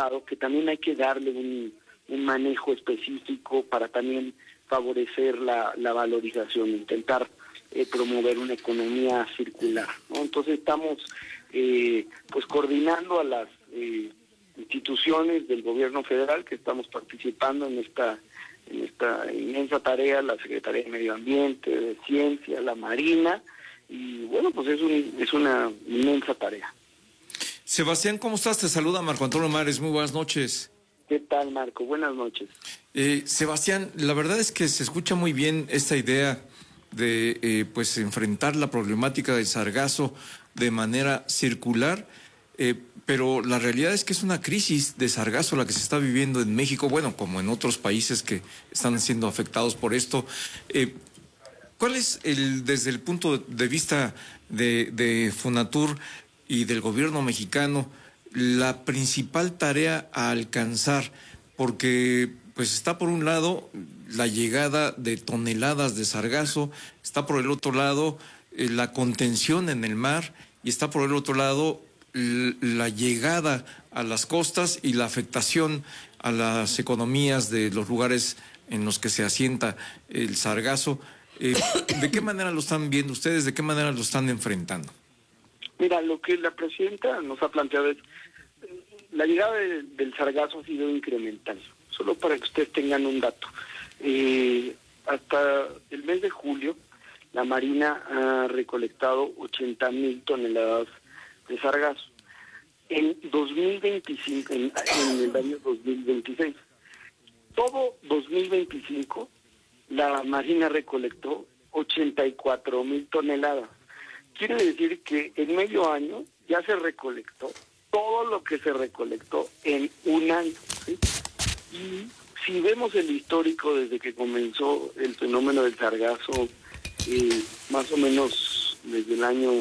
privado, que también hay que darle un manejo específico para también favorecer la valorización, intentar promover una economía circular, ¿no? Entonces estamos pues coordinando a las instituciones del gobierno federal que estamos participando en esta inmensa tarea, la Secretaría de Medio Ambiente, de Ciencia, la Marina, y bueno, pues es una inmensa tarea. Sebastián, ¿cómo estás? Te saluda Marco Antonio Mares, muy buenas noches. ¿Qué tal, Marco? Buenas noches. Sebastián, la verdad es que se escucha muy bien esta idea de pues enfrentar la problemática del sargazo de manera circular, pero la realidad es que es una crisis de sargazo la que se está viviendo en México, bueno, como en otros países que están siendo afectados por esto. ¿Cuál es desde el punto de vista de Fonatur y del gobierno mexicano, la principal tarea a alcanzar? Porque pues está por un lado la llegada de toneladas de sargazo, está por el otro lado la contención en el mar, y está por el otro lado la llegada a las costas y la afectación a las economías de los lugares en los que se asienta el sargazo. ¿De qué manera lo están viendo ustedes? ¿De qué manera lo están enfrentando? Mira, lo que la presidenta nos ha planteado es la llegada del sargazo ha sido incremental. Solo para que ustedes tengan un dato. Hasta el mes de julio, la Marina ha recolectado 80,000 toneladas de sargazo. En 2025, en el año 2026, todo 2025, la Marina recolectó 84,000 toneladas. Quiere decir que en medio año ya se recolectó todo lo que se recolectó en un año, ¿sí? Y si vemos el histórico desde que comenzó el fenómeno del sargazo, más o menos desde el año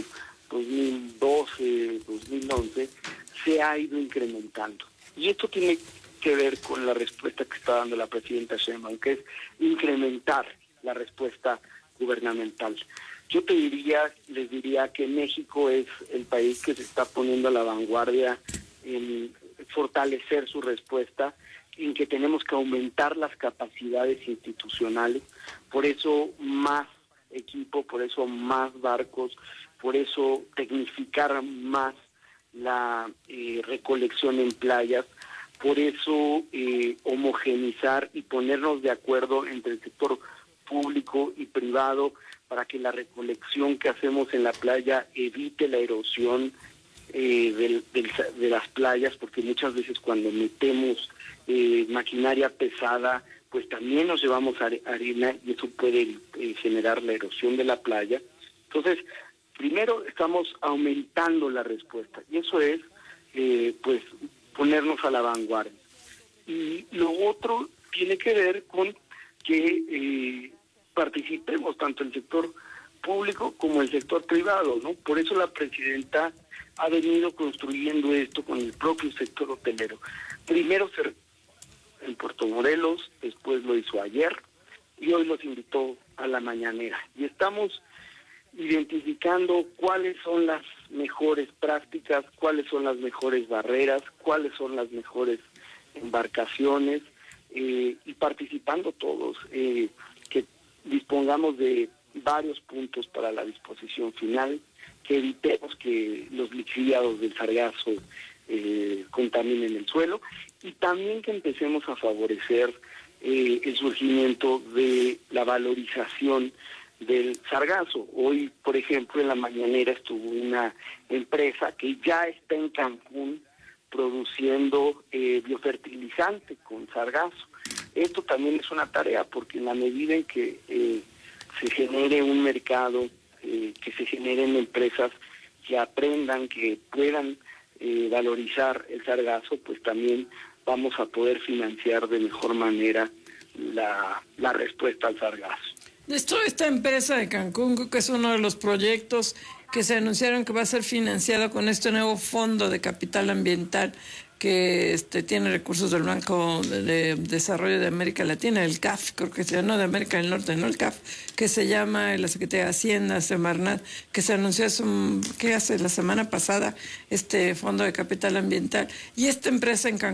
2012, 2011, se ha ido incrementando. Y esto tiene que ver con la respuesta que está dando la presidenta Sheinbaum, que es incrementar la respuesta gubernamental. Yo les diría que México es el país que se está poniendo a la vanguardia en fortalecer su respuesta, en que tenemos que aumentar las capacidades institucionales, por eso más equipo, por eso más barcos, por eso tecnificar más la recolección en playas, por eso homogenizar y ponernos de acuerdo entre el sector público y privado para que la recolección que hacemos en la playa evite la erosión de las playas, porque muchas veces cuando metemos maquinaria pesada, pues también nos llevamos arena y eso puede generar la erosión de la playa. Entonces, primero estamos aumentando la respuesta y eso es pues ponernos a la vanguardia. Y lo otro tiene que ver con que participemos tanto el sector público como el sector privado, ¿no? Por eso la presidenta ha venido construyendo esto con el propio sector hotelero. Primero en Puerto Morelos, después lo hizo ayer y hoy los invitó a la mañanera. Y estamos identificando cuáles son las mejores prácticas, cuáles son las mejores barreras, cuáles son las mejores embarcaciones, y participando todos, que dispongamos de varios puntos para la disposición final, que evitemos que los lixiviados del sargazo contaminen el suelo, y también que empecemos a favorecer el surgimiento de la valorización del sargazo. Hoy, por ejemplo, en la mañanera estuvo una empresa que ya está en Cancún produciendo biofertilizante con sargazo. Esto también es una tarea, porque en la medida en que se genere un mercado, que se generen empresas que aprendan, que puedan valorizar el sargazo, pues también vamos a poder financiar de mejor manera la respuesta al sargazo. Esta empresa de Cancún, que es uno de los proyectos que se anunciaron que va a ser financiado con este nuevo fondo de capital ambiental que tiene recursos del Banco de Desarrollo de América Latina, el CAF, creo que se llama, de América del Norte, no el CAF, que se llama la Secretaría de Hacienda, Semarnat, que se anunció hace la semana pasada este fondo de capital ambiental. Y esta empresa en Cancún